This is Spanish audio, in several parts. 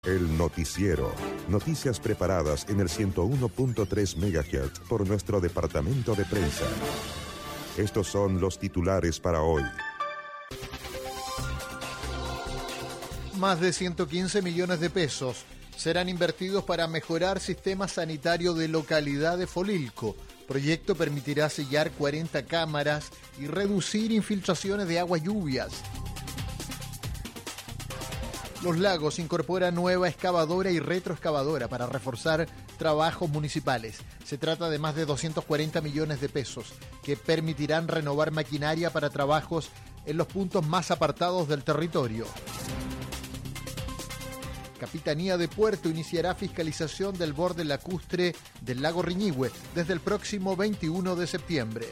El noticiero. Noticias preparadas en el 101.3 MHz por nuestro departamento de prensa. Estos son los titulares para hoy. Más de 115 millones de pesos serán invertidos para mejorar sistema sanitario de localidad de Folilco. Proyecto permitirá sellar 40 cámaras y reducir infiltraciones de agua lluvias. Los Lagos incorpora nueva excavadora y retroexcavadora para reforzar trabajos municipales. Se trata de más de 240 millones de pesos que permitirán renovar maquinaria para trabajos en los puntos más apartados del territorio. Capitanía de Puerto iniciará fiscalización del borde lacustre del lago Riñihue desde el próximo 21 de septiembre.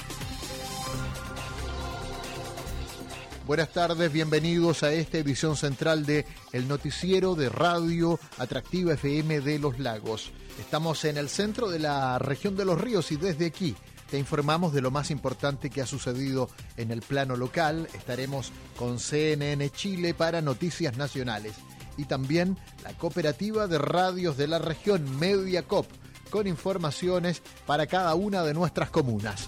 Buenas tardes, bienvenidos a esta edición central de El Noticiero de Radio Atractiva FM de Los Lagos. Estamos en el centro de la región de Los Ríos y desde aquí te informamos de lo más importante que ha sucedido en el plano local. Estaremos con CNN Chile para noticias nacionales y también la cooperativa de radios de la región Mediacop con informaciones para cada una de nuestras comunas.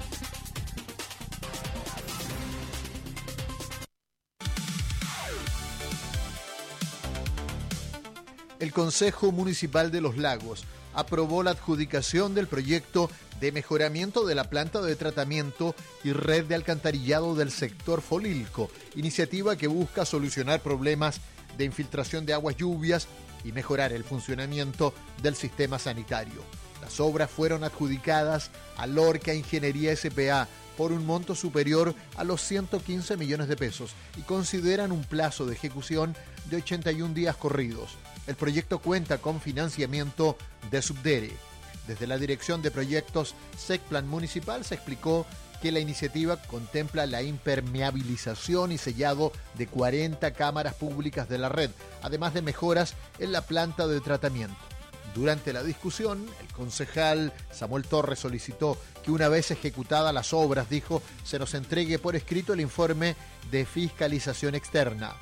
El Consejo Municipal de Los Lagos aprobó la adjudicación del proyecto de mejoramiento de la planta de tratamiento y red de alcantarillado del sector Folilco, iniciativa que busca solucionar problemas de infiltración de aguas lluvias y mejorar el funcionamiento del sistema sanitario. Las obras fueron adjudicadas a Lorca Ingeniería S.p.A. por un monto superior a los 115 millones de pesos y consideran un plazo de ejecución de 81 días corridos. El proyecto cuenta con financiamiento de Subdere. Desde la Dirección de Proyectos SECPLAN Municipal se explicó que la iniciativa contempla la impermeabilización y sellado de 40 cámaras públicas de la red, además de mejoras en la planta de tratamiento. Durante la discusión, el concejal Samuel Torres solicitó que una vez ejecutadas las obras, dijo, se nos entregue por escrito el informe de fiscalización externa.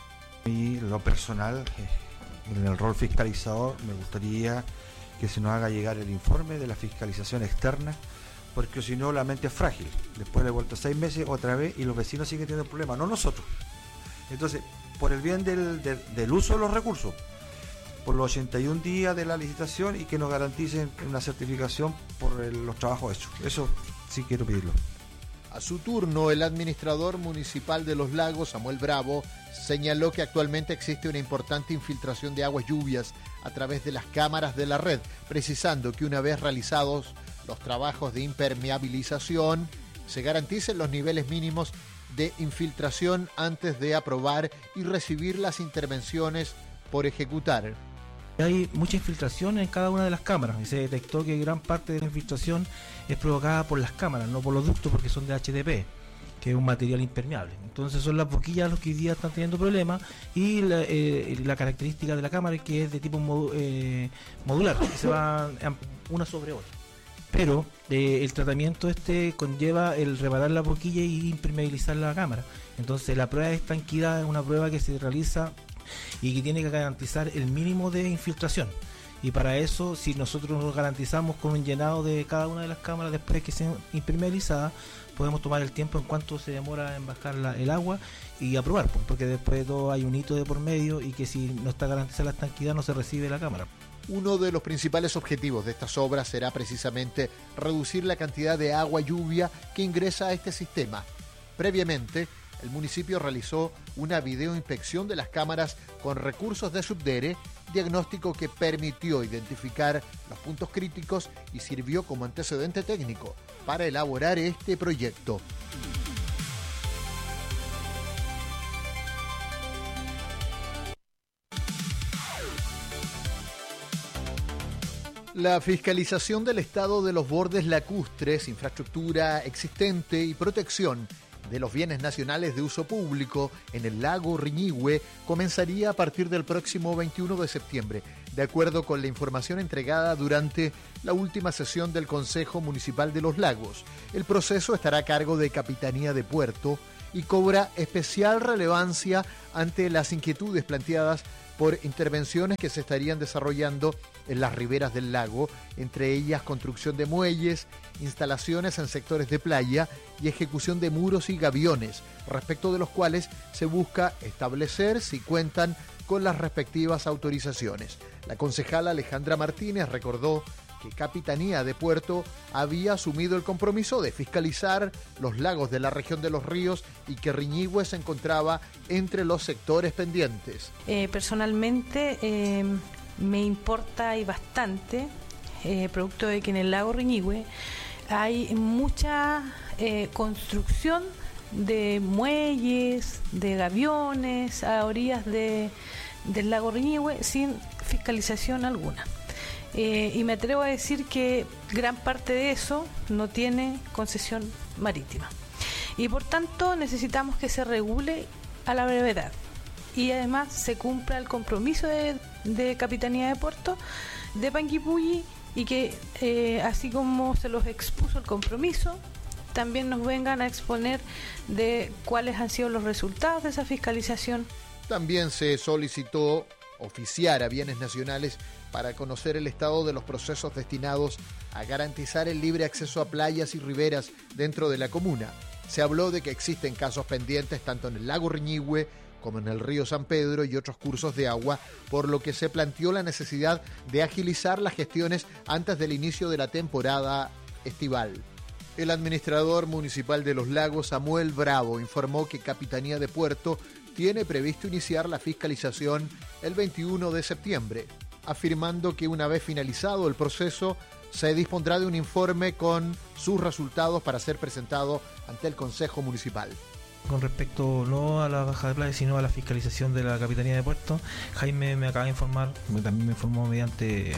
Y lo personal, en el rol fiscalizador, me gustaría que se nos haga llegar el informe de la fiscalización externa, porque si no la mente es frágil. Después de vuelta 6 meses otra vez y los vecinos siguen teniendo problemas, no nosotros. Entonces, por el bien del uso de los recursos, por los 81 días de la licitación y que nos garanticen una certificación por los trabajos hechos. Eso sí quiero pedirlo. A su turno, el administrador municipal de Los Lagos, Samuel Bravo, señaló que actualmente existe una importante infiltración de aguas lluvias a través de las cámaras de la red, precisando que una vez realizados los trabajos de impermeabilización, se garanticen los niveles mínimos de infiltración antes de aprobar y recibir las intervenciones por ejecutar. Hay mucha infiltración en cada una de las cámaras y se detectó que gran parte de la infiltración es provocada por las cámaras, no por los ductos, porque son de HDP, que es un material impermeable. Entonces son las boquillas los que hoy día están teniendo problemas y la característica de la cámara es que es de tipo modular, que se va una sobre otra. Pero el tratamiento conlleva el reparar la boquilla y impermeabilizar la cámara. Entonces la prueba de estanquidad es una prueba que se realiza y que tiene que garantizar el mínimo de infiltración. Y para eso, si nosotros nos garantizamos con un llenado de cada una de las cámaras después que sean impermeabilizadas, podemos tomar el tiempo en cuanto se demora en bajar el agua y aprobar, porque después de todo hay un hito de por medio y que si no está garantizada la estanquidad no se recibe la cámara. Uno de los principales objetivos de estas obras será precisamente reducir la cantidad de agua lluvia que ingresa a este sistema. Previamente, el municipio realizó una videoinspección de las cámaras con recursos de Subdere, diagnóstico que permitió identificar los puntos críticos y sirvió como antecedente técnico para elaborar este proyecto. La fiscalización del estado de los bordes lacustres, infraestructura existente y protección de los bienes nacionales de uso público en el lago Riñihue comenzaría a partir del próximo 21 de septiembre, de acuerdo con la información entregada durante la última sesión del Consejo Municipal de Los Lagos. El proceso estará a cargo de Capitanía de Puerto y cobra especial relevancia ante las inquietudes planteadas por intervenciones que se estarían desarrollando en las riberas del lago, entre ellas construcción de muelles, instalaciones en sectores de playa y ejecución de muros y gaviones, respecto de los cuales se busca establecer si cuentan con las respectivas autorizaciones. La concejala Alejandra Martínez recordó que Capitanía de Puerto había asumido el compromiso de fiscalizar los lagos de la región de Los Ríos y que Riñihue se encontraba entre los sectores pendientes. Personalmente me importa y bastante, producto de que en el lago Riñihue hay mucha construcción de muelles, de gaviones a orillas del lago Riñihue sin fiscalización alguna. Y me atrevo a decir que gran parte de eso no tiene concesión marítima. Y por tanto necesitamos que se regule a la brevedad. Y además se cumpla el compromiso de Capitanía de Puerto de Panguipulli y que así como se los expuso el compromiso, también nos vengan a exponer de cuáles han sido los resultados de esa fiscalización. También se solicitó oficiar a Bienes Nacionales para conocer el estado de los procesos destinados a garantizar el libre acceso a playas y riberas dentro de la comuna. Se habló de que existen casos pendientes tanto en el lago Riñihue como en el río San Pedro y otros cursos de agua, por lo que se planteó la necesidad de agilizar las gestiones antes del inicio de la temporada estival. El administrador municipal de Los Lagos, Samuel Bravo, informó que Capitanía de Puerto tiene previsto iniciar la fiscalización el 21 de septiembre, afirmando que una vez finalizado el proceso se dispondrá de un informe con sus resultados para ser presentado ante el Consejo Municipal. Con respecto no a la baja de playa, sino a la fiscalización de la Capitanía de Puerto, Jaime me acaba de informar, también me informó mediante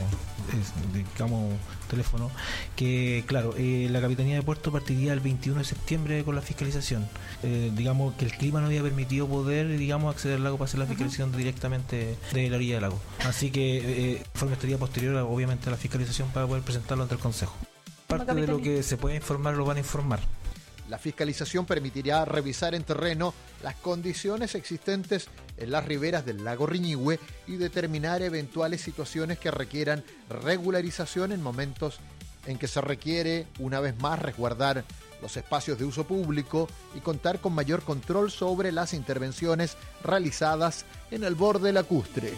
teléfono, que claro, la Capitanía de Puerto partiría el 21 de septiembre con la fiscalización. Digamos que el clima no había permitido poder, acceder al lago para hacer la fiscalización directamente de la orilla del lago. Así que el informe estaría posterior, obviamente, a la fiscalización para poder presentarlo ante el Consejo. Parte de lo que se puede informar lo van a informar. La fiscalización permitirá revisar en terreno las condiciones existentes en las riberas del lago Riñihue y determinar eventuales situaciones que requieran regularización en momentos en que se requiere, una vez más, resguardar los espacios de uso público y contar con mayor control sobre las intervenciones realizadas en el borde lacustre.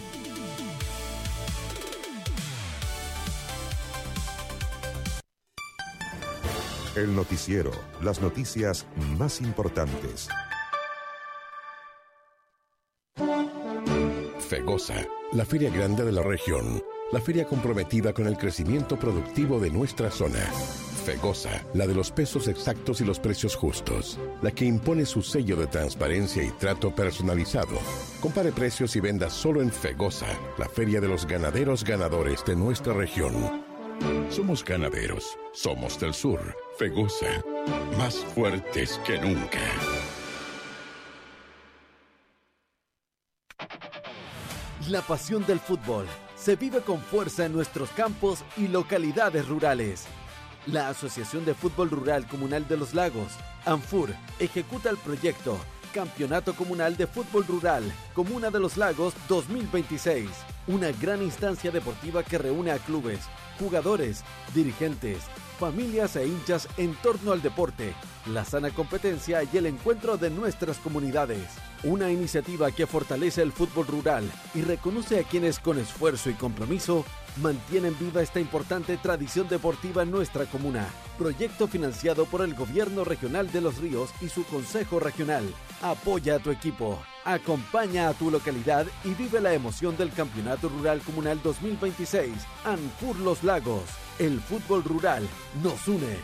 El noticiero, las noticias más importantes. FEGOSA, la feria grande de la región, la feria comprometida con el crecimiento productivo de nuestra zona. FEGOSA, la de los pesos exactos y los precios justos, la que impone su sello de transparencia y trato personalizado. Compare precios y venda solo en FEGOSA, la feria de los ganaderos ganadores de nuestra región. Somos ganaderos, somos del sur. FEGOSA, más fuertes que nunca. La pasión del fútbol se vive con fuerza en nuestros campos y localidades rurales. La Asociación de Fútbol Rural Comunal de Los Lagos, ANFUR, ejecuta el proyecto Campeonato Comunal de Fútbol Rural Comuna de Los Lagos 2026, una gran instancia deportiva que reúne a clubes, jugadores, dirigentes, familias e hinchas en torno al deporte, la sana competencia y el encuentro de nuestras comunidades. Una iniciativa que fortalece el fútbol rural y reconoce a quienes con esfuerzo y compromiso mantienen viva esta importante tradición deportiva en nuestra comuna. Proyecto financiado por el Gobierno Regional de Los Ríos y su Consejo Regional. Apoya a tu equipo, acompaña a tu localidad y vive la emoción del Campeonato Rural Comunal 2026. ANFUR Los Lagos. El fútbol rural nos une.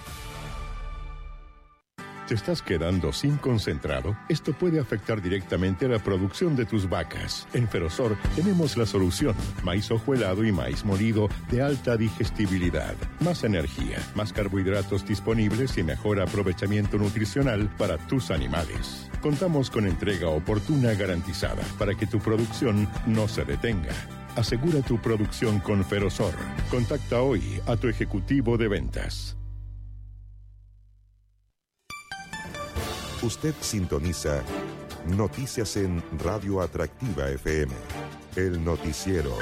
¿Te estás quedando sin concentrado? Esto puede afectar directamente a la producción de tus vacas. En Ferosor tenemos la solución. Maíz hojuelado y maíz molido de alta digestibilidad. Más energía, más carbohidratos disponibles y mejor aprovechamiento nutricional para tus animales. Contamos con entrega oportuna garantizada para que tu producción no se detenga. Asegura tu producción con Ferosor. Contacta hoy a tu ejecutivo de ventas. Usted sintoniza Noticias en Radio Atractiva FM. El noticiero.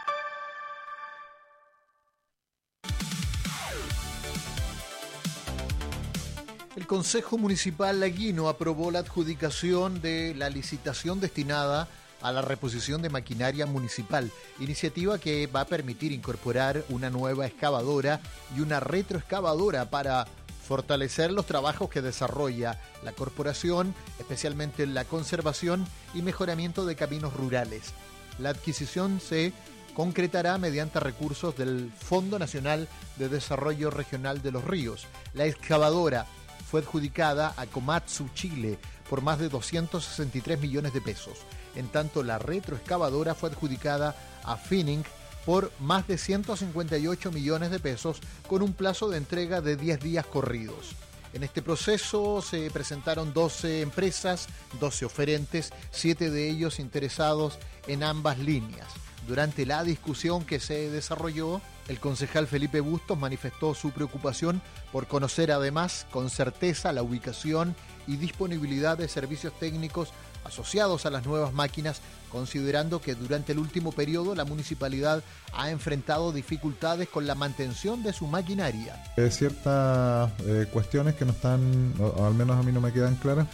El Consejo Municipal Laguino aprobó la adjudicación de la licitación destinada a la reposición de maquinaria municipal, iniciativa que va a permitir incorporar una nueva excavadora y una retroexcavadora para fortalecer los trabajos que desarrolla la corporación, especialmente en la conservación y mejoramiento de caminos rurales. La adquisición se concretará mediante recursos del Fondo Nacional de Desarrollo Regional de los Ríos. La excavadora fue adjudicada a Komatsu Chile por más de 263 millones de pesos. En tanto, la retroexcavadora fue adjudicada a Finning por más de 158 millones de pesos con un plazo de entrega de 10 días corridos. En este proceso se presentaron 12 empresas, 12 oferentes, 7 de ellos interesados en ambas líneas. Durante la discusión que se desarrolló, el concejal Felipe Bustos manifestó su preocupación por conocer además con certeza la ubicación y disponibilidad de servicios técnicos asociados a las nuevas máquinas, considerando que durante el último periodo la municipalidad ha enfrentado dificultades con la mantención de su maquinaria. Ciertas cuestiones que no están, o al menos a mí no me quedan claras.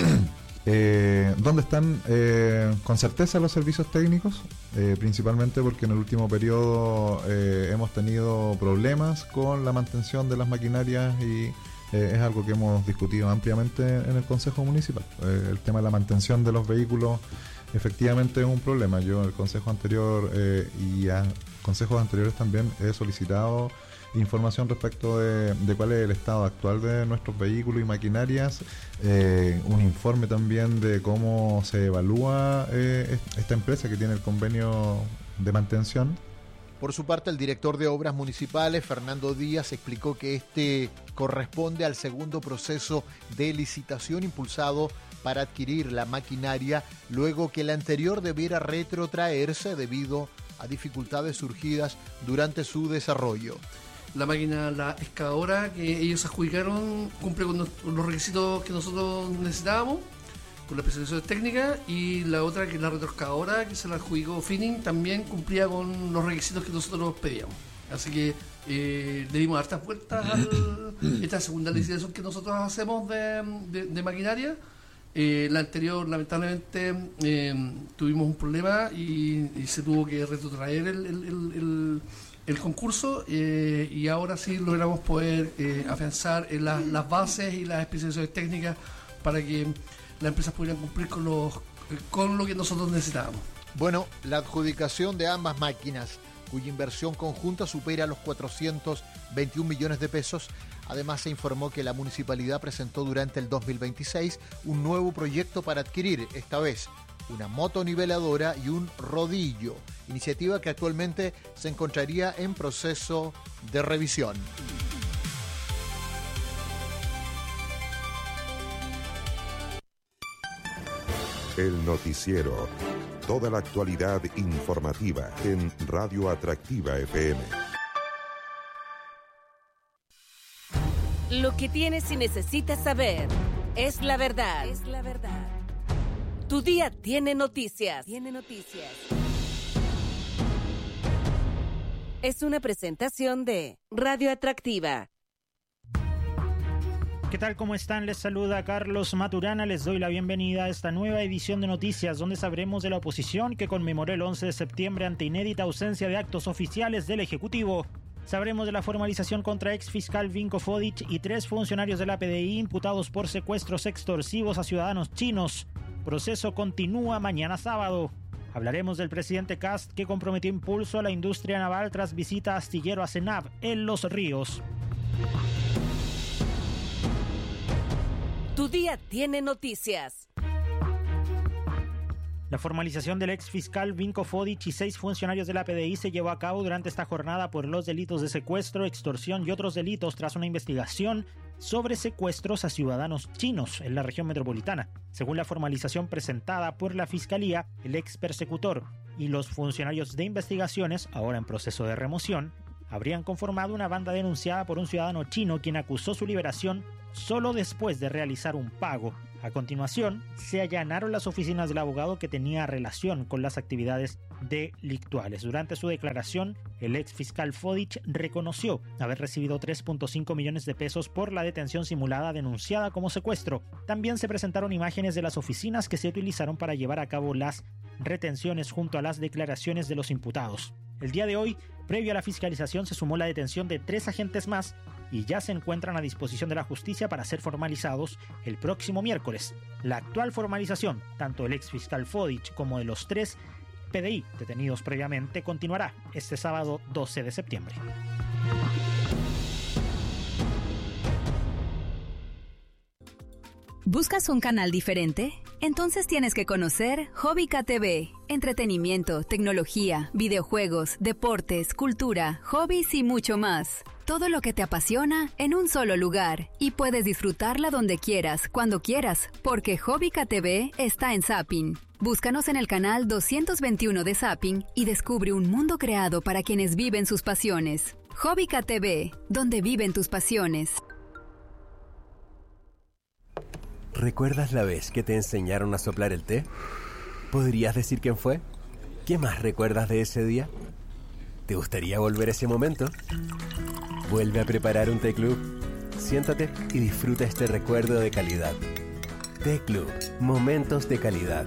¿Dónde están con certeza los servicios técnicos? Principalmente porque en el último periodo hemos tenido problemas con la mantención de las maquinarias y es algo que hemos discutido ampliamente en el Consejo Municipal. El tema de la mantención de los vehículos efectivamente es un problema. Yo en el Consejo anterior y a consejos anteriores también he solicitado información respecto de cuál es el estado actual de nuestros vehículos y maquinarias, un informe también de cómo se evalúa esta empresa que tiene el convenio de mantención. Por su parte, el director de Obras Municipales, Fernando Díaz, explicó que este corresponde al segundo proceso de licitación impulsado para adquirir la maquinaria, luego que el anterior debiera retrotraerse debido a dificultades surgidas durante su desarrollo. La máquina, la excavadora que ellos adjudicaron, cumple con los requisitos que nosotros necesitábamos, con la especialización técnica, y la otra, que es la retroexcavadora, que se la adjudicó Finning, también cumplía con los requisitos que nosotros pedíamos. Así que le dimos hartas vueltas a esta segunda licitación que nosotros hacemos de maquinaria. La anterior, lamentablemente, tuvimos un problema y se tuvo que retrotraer el concurso, y ahora sí logramos poder afianzar las bases y las especificaciones técnicas para que las empresas pudieran cumplir con lo que nosotros necesitábamos. Bueno, la adjudicación de ambas máquinas, cuya inversión conjunta supera los 421 millones de pesos. Además, se informó que la municipalidad presentó durante el 2026 un nuevo proyecto para adquirir, esta vez, una motoniveladora y un rodillo, iniciativa que actualmente se encontraría en proceso de revisión. El noticiero. Toda la actualidad informativa en Radio Atractiva FM. Lo que tienes y necesitas saber es la verdad. Es la verdad. Tu día tiene noticias. Es una presentación de Radio Atractiva. ¿Qué tal? ¿Cómo están? Les saluda Carlos Maturana. Les doy la bienvenida a esta nueva edición de noticias, donde sabremos de la oposición que conmemoró el 11 de septiembre ante inédita ausencia de actos oficiales del Ejecutivo. Sabremos de la formalización contra ex fiscal Vinko Fodic y 3 funcionarios de la PDI imputados por secuestros extorsivos a ciudadanos chinos. Proceso continúa mañana sábado. Hablaremos del presidente Kast, que comprometió impulso a la industria naval tras visita astillero a CENAV en Los Ríos. Tu día tiene noticias. La formalización del ex fiscal Vinko Fodic y 6 funcionarios de la PDI se llevó a cabo durante esta jornada por los delitos de secuestro, extorsión y otros delitos tras una investigación sobre secuestros a ciudadanos chinos en la región metropolitana. Según la formalización presentada por la Fiscalía, el ex persecutor y los funcionarios de investigaciones, ahora en proceso de remoción, habrían conformado una banda denunciada por un ciudadano chino quien acusó su liberación solo después de realizar un pago A continuación, se allanaron las oficinas del abogado que tenía relación con las actividades delictuales. Durante su declaración, el ex fiscal Fodich reconoció haber recibido 3.5 millones de pesos por la detención simulada denunciada como secuestro. También se presentaron imágenes de las oficinas que se utilizaron para llevar a cabo las retenciones junto a las declaraciones de los imputados. El día de hoy, previo a la fiscalización, se sumó la detención de 3 agentes más y ya se encuentran a disposición de la justicia para ser formalizados el próximo miércoles. La actual formalización, tanto del ex fiscal Fodich como de los 3 PDI detenidos previamente, continuará este sábado 12 de septiembre. ¿Buscas un canal diferente? Entonces tienes que conocer Hobbica TV. Entretenimiento, tecnología, videojuegos, deportes, cultura, hobbies y mucho más. Todo lo que te apasiona en un solo lugar. Y puedes disfrutarla donde quieras, cuando quieras, porque Hobbica TV está en Zapping. Búscanos en el canal 221 de Zapping y descubre un mundo creado para quienes viven sus pasiones. Hobbica TV, donde viven tus pasiones. ¿Recuerdas la vez que te enseñaron a soplar el té? ¿Podrías decir quién fue? ¿Qué más recuerdas de ese día? ¿Te gustaría volver a ese momento? Vuelve a preparar un té club. Siéntate y disfruta este recuerdo de calidad. Té Club, momentos de calidad.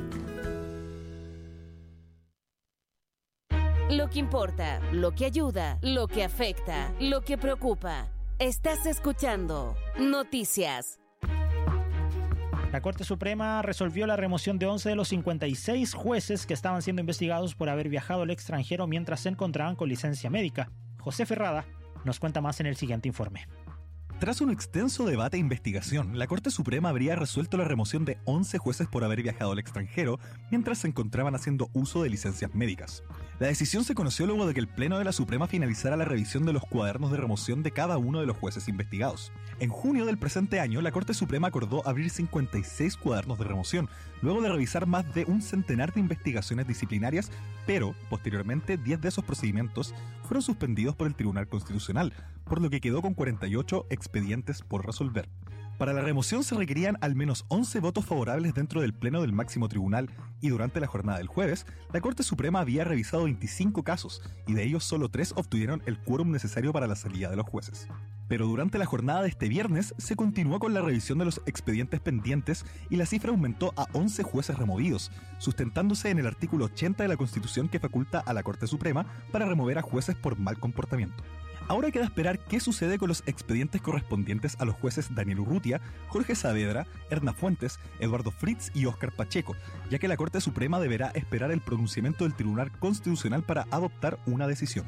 Lo que importa, lo que ayuda, lo que afecta, lo que preocupa. Estás escuchando Noticias. La Corte Suprema resolvió la remoción de 11 de los 56 jueces que estaban siendo investigados por haber viajado al extranjero mientras se encontraban con licencia médica. José Ferrada nos cuenta más en el siguiente informe. Tras un extenso debate e investigación, la Corte Suprema habría resuelto la remoción de 11 jueces por haber viajado al extranjero mientras se encontraban haciendo uso de licencias médicas. La decisión se conoció luego de que el Pleno de la Suprema finalizara la revisión de los cuadernos de remoción de cada uno de los jueces investigados. En junio del presente año, la Corte Suprema acordó abrir 56 cuadernos de remoción, luego de revisar más de un centenar de investigaciones disciplinarias, pero, posteriormente, 10 de esos procedimientos fueron suspendidos por el Tribunal Constitucional, por lo que quedó con 48 expedientes por resolver. Para la remoción se requerían al menos 11 votos favorables dentro del Pleno del máximo tribunal y durante la jornada del jueves, la Corte Suprema había revisado 25 casos y de ellos solo 3 obtuvieron el quórum necesario para la salida de los jueces. Pero durante la jornada de este viernes se continuó con la revisión de los expedientes pendientes y la cifra aumentó a 11 jueces removidos, sustentándose en el artículo 80 de la Constitución que faculta a la Corte Suprema para remover a jueces por mal comportamiento. Ahora queda esperar qué sucede con los expedientes correspondientes a los jueces Daniel Urrutia, Jorge Saavedra, Erna Fuentes, Eduardo Fritz y Óscar Pacheco, ya que la Corte Suprema deberá esperar el pronunciamiento del Tribunal Constitucional para adoptar una decisión.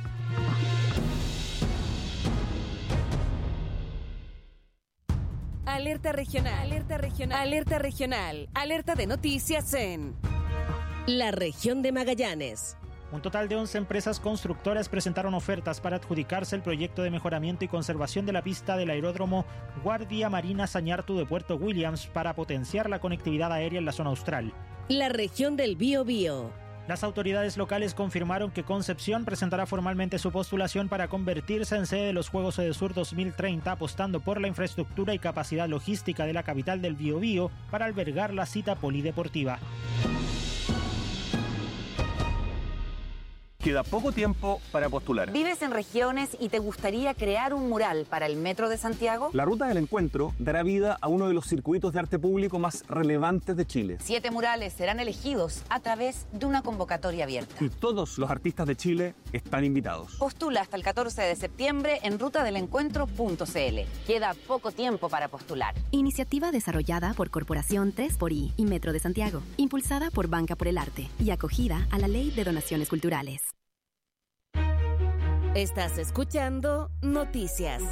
Alerta regional, alerta regional, alerta regional, alerta de noticias en la región de Magallanes. Un total de 11 empresas constructoras presentaron ofertas para adjudicarse el proyecto de mejoramiento y conservación de la pista del aeródromo Guardia Marina Sañartu de Puerto Williams para potenciar la conectividad aérea en la zona austral. La región del Biobío. Las autoridades locales confirmaron que Concepción presentará formalmente su postulación para convertirse en sede de los Juegos Edesur 2030, apostando por la infraestructura y capacidad logística de la capital del Biobío para albergar la cita polideportiva. Queda poco tiempo para postular. ¿Vives en regiones y te gustaría crear un mural para el Metro de Santiago? La Ruta del Encuentro dará vida a uno de los circuitos de arte público más relevantes de Chile. 7 murales serán elegidos a través de una convocatoria abierta. Y todos los artistas de Chile están invitados. Postula hasta el 14 de septiembre en rutadelencuentro.cl. Queda poco tiempo para postular. Iniciativa desarrollada por Corporación 3xI y Metro de Santiago, impulsada por Banca por el Arte y acogida a la Ley de Donaciones Culturales. Estás escuchando Noticias.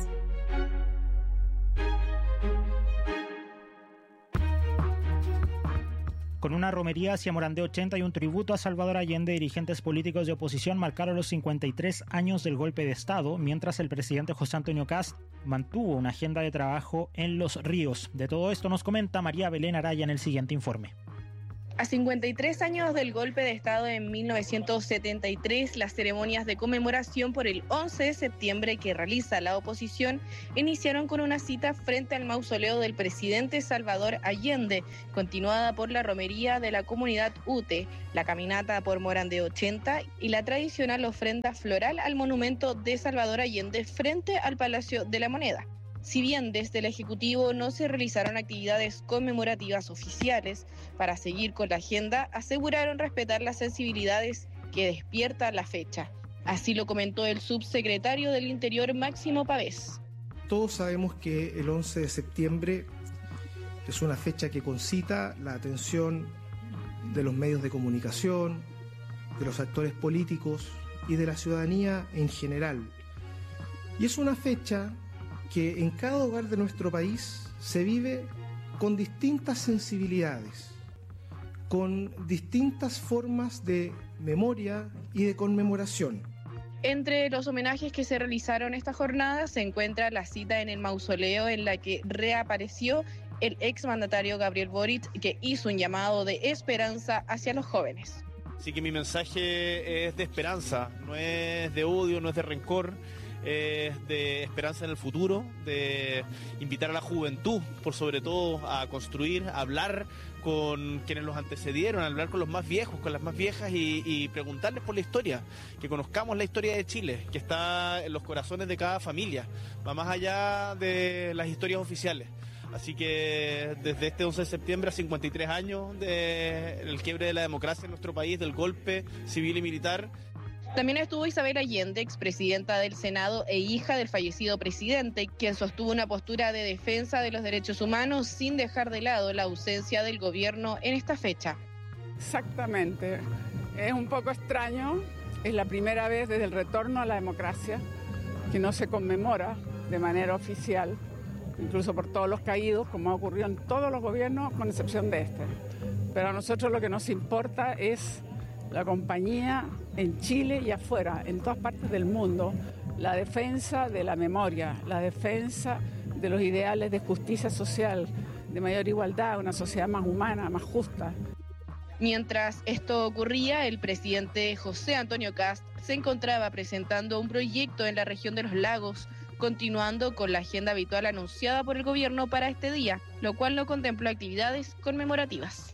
Con una romería hacia Morandé 80 y un tributo a Salvador Allende, dirigentes políticos de oposición marcaron los 53 años del golpe de Estado, mientras el presidente José Antonio Kast mantuvo una agenda de trabajo en Los Ríos. De todo esto nos comenta María Belén Araya en el siguiente informe. A 53 años del golpe de Estado en 1973, las ceremonias de conmemoración por el 11 de septiembre que realiza la oposición iniciaron con una cita frente al mausoleo del presidente Salvador Allende, continuada por la romería de la comunidad UTE, la caminata por Morandé 80 y la tradicional ofrenda floral al monumento de Salvador Allende frente al Palacio de la Moneda. Si bien desde el Ejecutivo no se realizaron actividades conmemorativas oficiales, para seguir con la agenda aseguraron respetar las sensibilidades que despierta la fecha. Así lo comentó el subsecretario del Interior, Máximo Pavés. Todos sabemos que el 11 de septiembre es una fecha que concita la atención de los medios de comunicación, de los actores políticos y de la ciudadanía en general. Y es una fecha que en cada hogar de nuestro país se vive con distintas sensibilidades, con distintas formas de memoria y de conmemoración. Entre los homenajes que se realizaron esta jornada se encuentra la cita en el mausoleo en la que reapareció el exmandatario Gabriel Boric, que hizo un llamado de esperanza hacia los jóvenes. Así que mi mensaje es de esperanza, no es de odio, no es de rencor. De esperanza en el futuro, de invitar a la juventud, por sobre todo, a construir, a hablar con quienes los antecedieron, a hablar con los más viejos, con las más viejas y preguntarles por la historia, que conozcamos la historia de Chile, que está en los corazones de cada familia, va más allá de las historias oficiales. Así que desde este 11 de septiembre a 53 años del quiebre de la democracia en nuestro país, del golpe civil y militar. También estuvo Isabel Allende, expresidenta del Senado e hija del fallecido presidente, quien sostuvo una postura de defensa de los derechos humanos sin dejar de lado la ausencia del gobierno en esta fecha. Exactamente. Es un poco extraño, es la primera vez desde el retorno a la democracia que no se conmemora de manera oficial, incluso por todos los caídos, como ha ocurrido en todos los gobiernos, con excepción de este. Pero a nosotros lo que nos importa es la compañía en Chile y afuera, en todas partes del mundo, la defensa de la memoria, la defensa de los ideales de justicia social, de mayor igualdad, una sociedad más humana, más justa. Mientras esto ocurría, el presidente José Antonio Kast se encontraba presentando un proyecto en la región de los lagos, continuando con la agenda habitual anunciada por el gobierno para este día, lo cual no contempló actividades conmemorativas.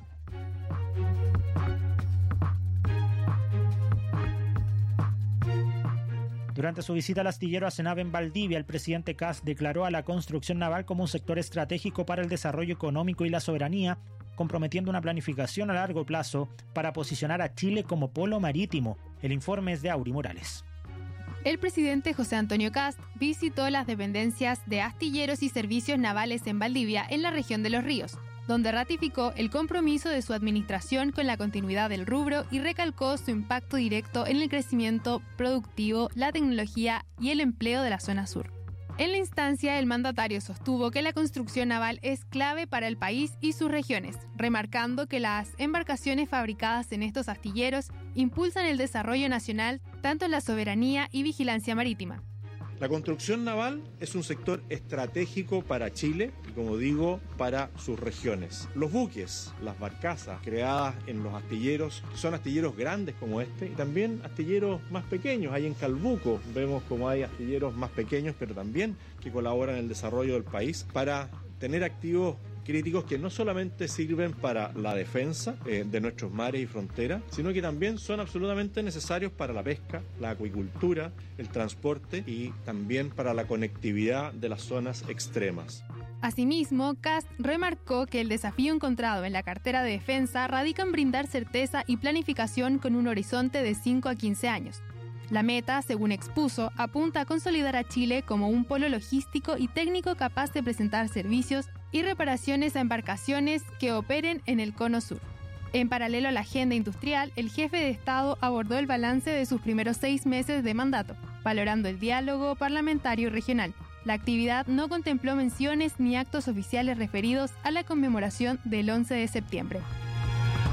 Durante su visita al astillero Acenave en Valdivia, el presidente Kast declaró a la construcción naval como un sector estratégico para el desarrollo económico y la soberanía, comprometiendo una planificación a largo plazo para posicionar a Chile como polo marítimo. El informe es de Auri Morales. El presidente José Antonio Kast visitó las dependencias de astilleros y servicios navales en Valdivia, en la región de Los Ríos, donde ratificó el compromiso de su administración con la continuidad del rubro y recalcó su impacto directo en el crecimiento productivo, la tecnología y el empleo de la zona sur. En la instancia, el mandatario sostuvo que la construcción naval es clave para el país y sus regiones, remarcando que las embarcaciones fabricadas en estos astilleros impulsan el desarrollo nacional, tanto en la soberanía y vigilancia marítima. La construcción naval es un sector estratégico para Chile y, como digo, para sus regiones. Los buques, las barcazas creadas en los astilleros, son astilleros grandes como este y también astilleros más pequeños. Hay en Calbuco, vemos como hay astilleros más pequeños, pero también que colaboran en el desarrollo del país para tener activos críticos que no solamente sirven para la defensa de nuestros mares y fronteras, sino que también son absolutamente necesarios para la pesca, la acuicultura, el transporte y también para la conectividad de las zonas extremas. Asimismo, Kast remarcó que el desafío encontrado en la cartera de defensa radica en brindar certeza y planificación con un horizonte de 5 a 15 años. La meta, según expuso, apunta a consolidar a Chile como un polo logístico y técnico capaz de presentar servicios y reparaciones a embarcaciones que operen en el Cono Sur. En paralelo a la agenda industrial, el jefe de Estado abordó el balance de sus primeros 6 meses de mandato, valorando el diálogo parlamentario y regional. La actividad no contempló menciones ni actos oficiales referidos a la conmemoración del 11 de septiembre.